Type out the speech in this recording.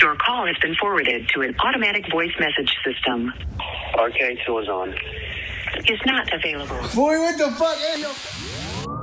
Your call has been forwarded to an automatic voice message system. RK2 is on. Is not available. Boy, what the fuck? Hey, yo.